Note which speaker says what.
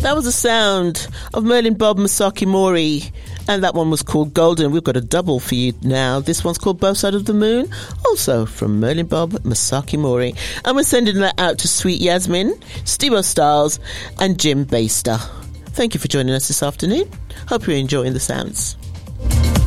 Speaker 1: That was the sound of Merlin Bob Masaki Mori, and that one was called Golden. We've got a double for you now. This one's called Both Sides of the Moon, also from Merlin Bob Masaki Mori. And we're sending that out to Sweet Yasmin, Steve Styles, and Jim Baster. Thank you for joining us this afternoon. Hope you're enjoying the sounds.